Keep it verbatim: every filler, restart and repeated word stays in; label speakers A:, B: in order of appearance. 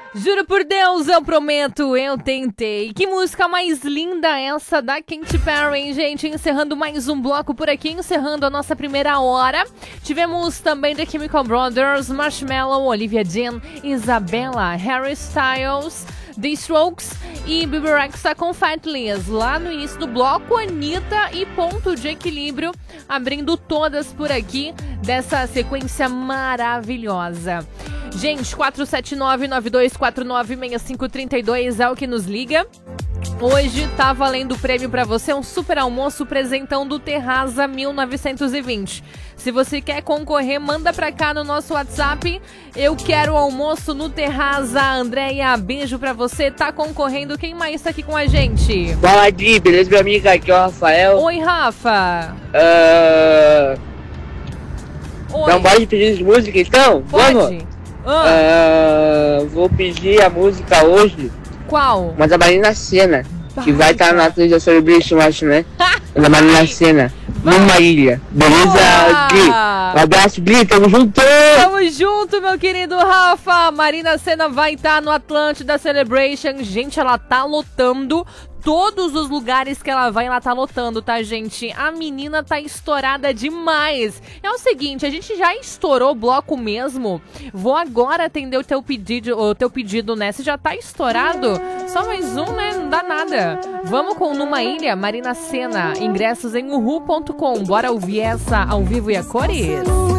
A: Juro por Deus, eu prometo, eu tentei. Que música mais linda essa da Katy Perry, gente. Encerrando mais um bloco por aqui, encerrando a nossa primeira hora. Tivemos também The Chemical Brothers, Marshmello, Olivia Dean, Isabella, Harry Styles, The Strokes e Bebe Rexha com Faithless. Lá no início do bloco, Anitta e Ponto de Equilíbrio, abrindo todas por aqui dessa sequência maravilhosa. Gente, quatro sete nove, nove dois quatro nove, seis cinco três dois é o que nos liga. Hoje tá valendo o prêmio pra você, um super almoço presentão do Terraza mil novecentos e vinte. Se você quer concorrer, manda pra cá no nosso WhatsApp. Eu quero almoço no Terraza. Andréia, beijo pra você. Tá concorrendo. Quem mais tá aqui com a gente?
B: Fala, Adri, beleza, meu amigo? Aqui é o Rafael.
A: Oi, Rafa.
B: Uh...
A: Oi.
B: Então, bora pedir de música, então?
A: Pode.
B: Vamos?
A: Ah.
B: Uh... Vou pedir a música hoje.
A: Qual?
B: Mas a Marina Sena, que vai estar tá na atriz da Celebration, eu acho, né? Da Marina Sena, numa ilha. Beleza, Gui? Um abraço, Gui, tamo junto!
A: Tamo junto, meu querido Rafa! Marina Sena vai estar tá no Atlântida Celebration. Gente, ela tá lotando todos os lugares que ela vai, ela tá lotando, tá, gente? A menina tá estourada demais. É o seguinte, a gente já estourou o bloco mesmo. Vou agora atender o teu pedido, o teu pedido, né? Você já tá estourado? Só mais um, né? Não dá nada. Vamos com Numa Ilha, Marina Sena. Ingressos em uhu ponto com. Bora ouvir essa ao vivo e a cores?